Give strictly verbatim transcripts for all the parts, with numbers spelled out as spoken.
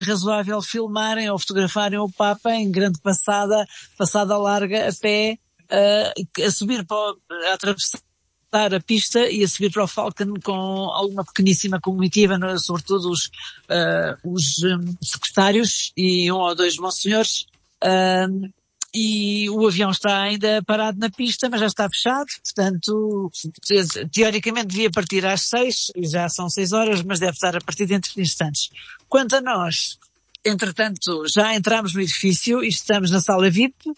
razoável filmarem ou fotografarem o Papa em grande passada, passada larga a pé, uh, a subir para o, a atravessar a pista e a subir para o Falcon com alguma pequeníssima comitiva, sobretudo os, uh, os um, secretários e um ou dois monsenhores. Uh, e o avião está ainda parado na pista, mas já está fechado, portanto, teoricamente devia partir às seis, e já são seis horas, mas deve estar a partir dentro de instantes. Quanto a nós, entretanto, já entramos no edifício e estamos na sala V I P,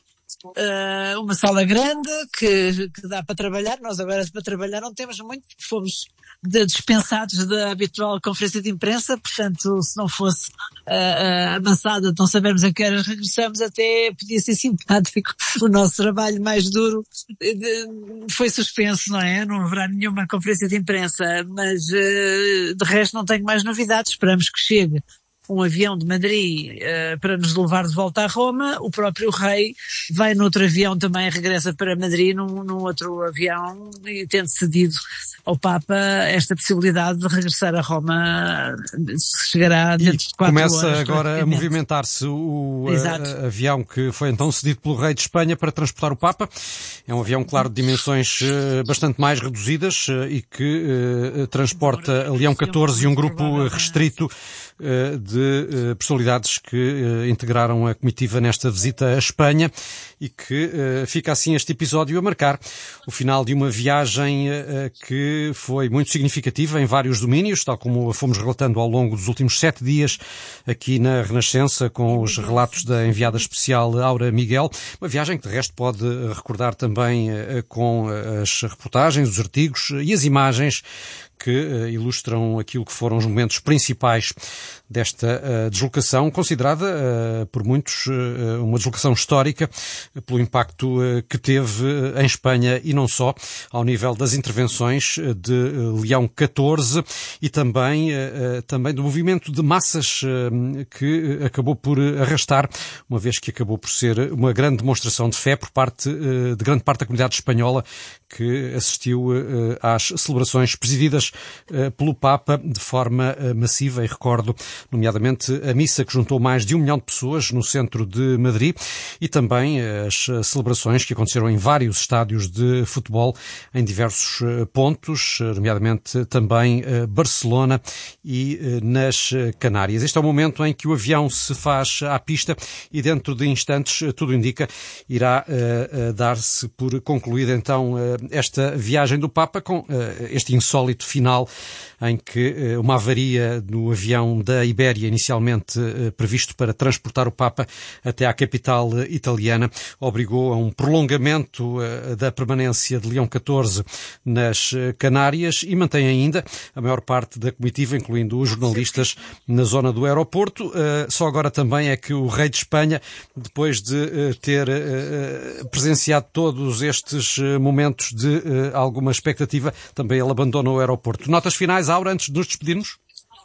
Uh, uma sala grande que, que dá para trabalhar. Nós agora para trabalhar não temos muito, fomos de, dispensados da habitual conferência de imprensa, portanto se não fosse uh, uh, avançada, não sabermos a que horas regressamos, até podia ser simpático. O nosso trabalho mais duro de, foi suspenso, não é? Não haverá nenhuma conferência de imprensa, mas uh, de resto não tenho mais novidades. Esperamos que chegue um avião de Madrid uh, para nos levar de volta a Roma. O próprio rei vai noutro avião também, regressa para Madrid num, num outro avião, e tendo cedido ao Papa esta possibilidade de regressar a Roma, chegará dentro de quatro horas. Começa agora a movimentar-se o a, a, avião que foi então cedido pelo rei de Espanha para transportar o Papa. É um avião, claro, de dimensões uh, bastante mais reduzidas uh, e que uh, transporta a Leão catorze e um grupo restrito uh, de uh, personalidades que uh, integraram a comitiva nesta visita à Espanha, e que uh, fica assim este episódio a marcar o final de uma viagem uh, que foi muito significativa em vários domínios, tal como fomos relatando ao longo dos últimos sete dias aqui na Renascença, com os relatos da enviada especial Aura Miguel. Uma viagem que de resto pode recordar também uh, com as reportagens, os artigos e as imagens que uh, ilustram aquilo que foram os momentos principais desta uh, deslocação, considerada uh, por muitos uh, uma deslocação histórica, uh, pelo impacto uh, que teve uh, em Espanha e não só, ao nível das intervenções uh, de uh, Leão catorze e também, uh, uh, também do movimento de massas uh, que uh, acabou por arrastar, uma vez que acabou por ser uma grande demonstração de fé por parte uh, de grande parte da comunidade espanhola, que assistiu uh, às celebrações presididas uh, pelo Papa de forma uh, massiva, e recordo nomeadamente a missa que juntou mais de um milhão de pessoas no centro de Madrid, e também as celebrações que aconteceram em vários estádios de futebol em diversos uh, pontos, nomeadamente também uh, Barcelona e uh, nas Canárias. Este é o momento em que o avião se faz à pista e dentro de instantes, uh, tudo indica, irá uh, uh, dar-se por concluída então uh, esta viagem do Papa, com uh, este insólito final em que uh, uma avaria no avião da Ibéria, inicialmente uh, previsto para transportar o Papa até à capital uh, italiana, obrigou a um prolongamento uh, da permanência de Leão catorze nas uh, Canárias, e mantém ainda a maior parte da comitiva, incluindo os jornalistas, na zona do aeroporto. Uh, só agora também é que o rei de Espanha, depois de uh, ter uh, presenciado todos estes uh, momentos de uh, alguma expectativa, também ele abandona o aeroporto. Notas finais, Aura, antes de nos despedirmos?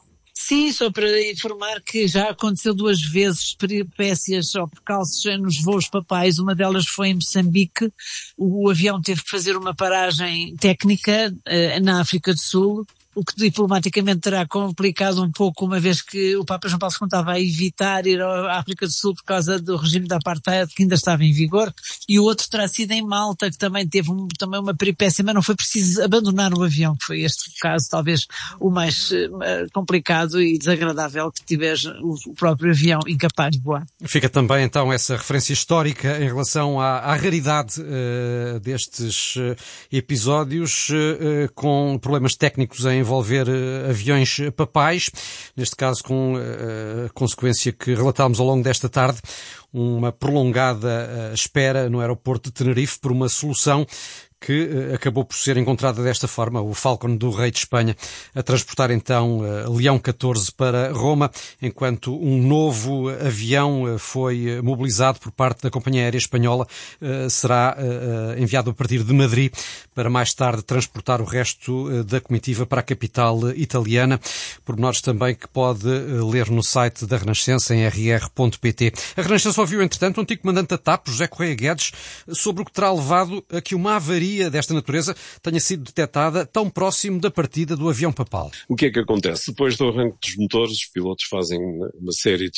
Sim, só para informar que já aconteceu duas vezes peripécias ou percalços nos voos papais. Uma delas foi em Moçambique. O avião teve que fazer uma paragem técnica uh, na África do Sul, o que diplomaticamente terá complicado um pouco, uma vez que o Papa João Paulo segundo estava a evitar ir à África do Sul por causa do regime da apartheid, que ainda estava em vigor, e o outro terá sido em Malta, que também teve um, também uma peripécia, mas não foi preciso abandonar o avião, que foi este caso talvez o mais uh, complicado e desagradável que tivesse o, o próprio avião incapaz de voar. Fica também então essa referência histórica em relação à, à raridade uh, destes uh, episódios uh, com problemas técnicos em envolver uh, aviões papais, neste caso com uh, a consequência que relatámos ao longo desta tarde, uma prolongada uh, espera no aeroporto de Tenerife por uma solução que uh, acabou por ser encontrada desta forma, o Falcon do rei de Espanha a transportar então uh, Leão catorze para Roma, enquanto um novo avião uh, foi mobilizado por parte da companhia aérea espanhola, uh, será uh, enviado a partir de Madrid para mais tarde transportar o resto uh, da comitiva para a capital uh, italiana. Pormenores também que pode uh, ler no site da Renascença em r r ponto p t. A Renascença ouviu, entretanto, o antigo comandante da TAP, José Correia Guedes, sobre o que terá levado a que uma avaria anomalia desta natureza tenha sido detectada tão próximo da partida do avião papal. O que é que acontece? Depois do arranque dos motores, os pilotos fazem uma série de